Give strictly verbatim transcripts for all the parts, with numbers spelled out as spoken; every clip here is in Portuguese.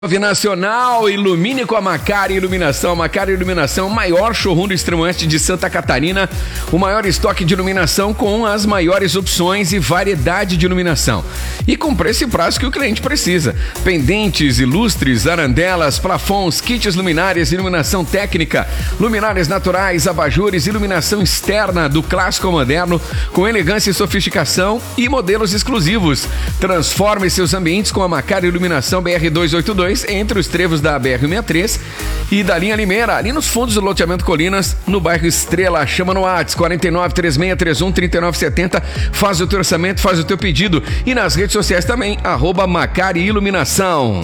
Nacional, ilumine com a Macari Iluminação. Macari Iluminação, o maior showroom do extremo oeste de Santa Catarina, o maior estoque de iluminação com as maiores opções e variedade de iluminação. E com preço e prazo que o cliente precisa. Pendentes, ilustres, arandelas, plafons, kits luminárias, iluminação técnica, luminárias naturais, abajures, iluminação externa do clássico ao moderno, com elegância e sofisticação e modelos exclusivos. Transforme seus ambientes com a Macari Iluminação B R duzentos e oitenta e dois, entre os trevos da B R cento e sessenta e três e da linha Limeira, ali nos fundos do loteamento Colinas, no bairro Estrela. Chama no WhatsApp quatro nove três seis três um três nove sete zero, faz o teu orçamento, faz o teu pedido, e nas redes sociais também, arroba Macari Iluminação.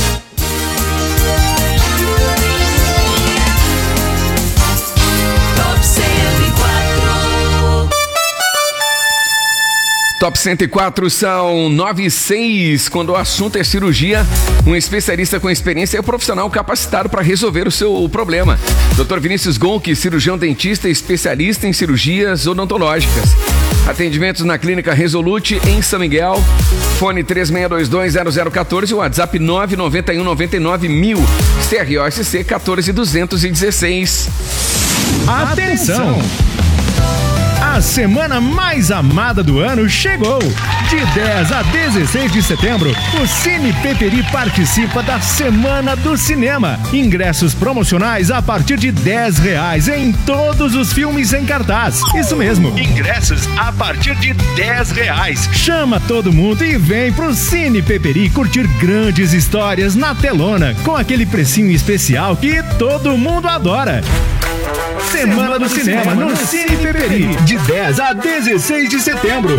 Top cento e quatro são nove e seis. Quando o assunto é cirurgia, um especialista com experiência é o profissional capacitado para resolver o seu problema. doutor Vinícius Gonk, cirurgião dentista, especialista em cirurgias odontológicas. Atendimentos na Clínica Resolute, em São Miguel. Fone três seis dois dois zero zero um quatro, o WhatsApp nove nove um nove nove mil, C R O S C um quatro dois um seis. Atenção! A semana mais amada do ano chegou! De dez a dezesseis de setembro, o Cine Peperi participa da Semana do Cinema. Ingressos promocionais a partir de dez reais em todos os filmes em cartaz. Isso mesmo, ingressos a partir de dez reais. Chama todo mundo e vem pro Cine Peperi curtir grandes histórias na telona, com aquele precinho especial que todo mundo adora. Semana, Semana do, do Cinema, cinema no Cine Peperi, de dez a dezesseis de setembro.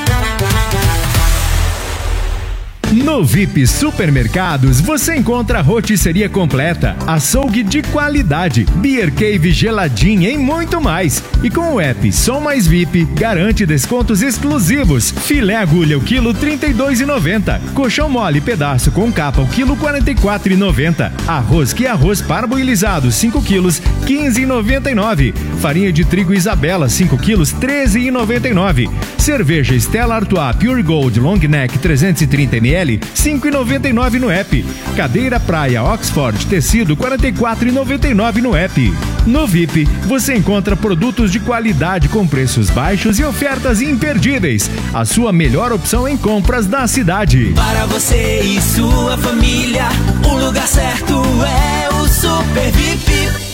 No V I P Supermercados você encontra rotisseria completa, açougue de qualidade, beer cave geladinha e muito mais. E com o app Som Mais V I P, garante descontos exclusivos. Filé agulha o quilo trinta e dois reais e noventa centavos. Colchão mole pedaço com capa o quilo quarenta e quatro reais e noventa centavos. Arroz que arroz parboilizado cinco quilos, quinze reais e noventa e nove centavos. Farinha de trigo Isabela cinco quilos, treze reais e noventa e nove centavos. Cerveja Stella Artois Pure Gold Long Neck trezentos e trinta mililitros, cinco reais e noventa e nove centavos no app. Cadeira Praia Oxford Tecido quarenta e quatro reais e noventa e nove centavos no app. No V I P você encontra produtos de qualidade com preços baixos e ofertas imperdíveis. A sua melhor opção em compras da cidade. Para você e sua família, o lugar certo é o Super V I P.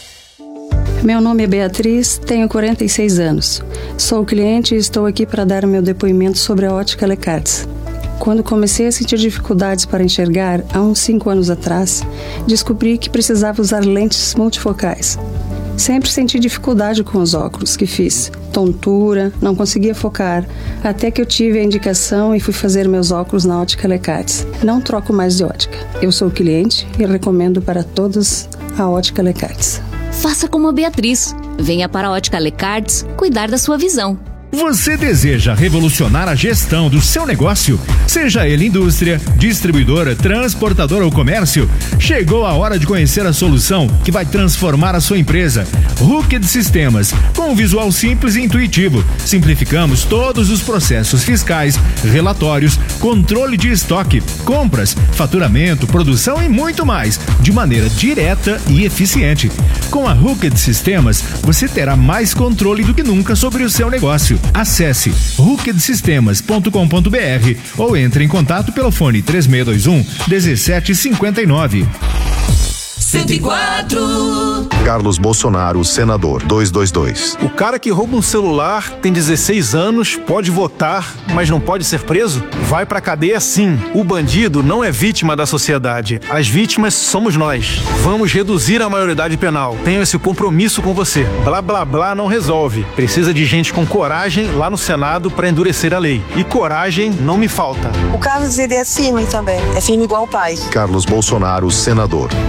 Meu nome é Beatriz, tenho quarenta e seis anos. Sou cliente e estou aqui para dar o meu depoimento sobre a ótica Lecarts. Quando comecei a sentir dificuldades para enxergar, há uns cinco anos atrás, descobri que precisava usar lentes multifocais. Sempre senti dificuldade com os óculos que fiz, tontura, não conseguia focar, até que eu tive a indicação e fui fazer meus óculos na ótica Lecarts. Não troco mais de ótica. Eu sou cliente e recomendo para todos a ótica Lecarts. Faça como a Beatriz. Venha para a ótica Lecarts cuidar da sua visão. Você deseja revolucionar a gestão do seu negócio? Seja ele indústria, distribuidora, transportadora ou comércio? Chegou a hora de conhecer a solução que vai transformar a sua empresa. Hooked Sistemas, com um visual simples e intuitivo. Simplificamos todos os processos fiscais, relatórios, controle de estoque, compras, faturamento, produção e muito mais, de maneira direta e eficiente. Com a Hooked Sistemas, você terá mais controle do que nunca sobre o seu negócio. Acesse hooked sistemas ponto com ponto b r ou entre em contato pelo fone três seis dois um, um sete cinco nove. cento e quatro. Carlos Bolsonaro, senador, duzentos e vinte e dois. O cara que rouba um celular tem dezesseis anos, pode votar, mas não pode ser preso? Vai pra cadeia sim. O bandido não é vítima da sociedade. As vítimas somos nós. Vamos reduzir a maioridade penal. Tenho esse compromisso com você. Blá blá blá não resolve. Precisa de gente com coragem lá no Senado pra endurecer a lei. E coragem não me falta. O Carlos, ele é firme também. É firme igual o pai. Carlos Bolsonaro, senador, duzentos e vinte e dois.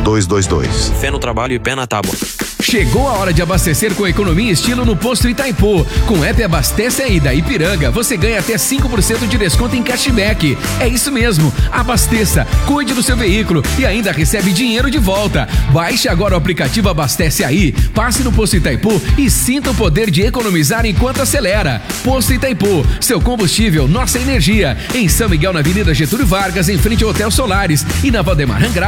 dois. Fé no trabalho e pé na tábua. Chegou a hora de abastecer com economia e estilo no Posto Itaipu. Com o app Abastece Aí da Ipiranga, você ganha até cinco por cento de desconto em cashback. É isso mesmo, abasteça, cuide do seu veículo e ainda recebe dinheiro de volta. Baixe agora o aplicativo Abastece Aí, passe no Posto Itaipu e sinta o poder de economizar enquanto acelera. Posto Itaipu, seu combustível, nossa energia. Em São Miguel, na Avenida Getúlio Vargas, em frente ao Hotel Solares, e na Valdemar Angra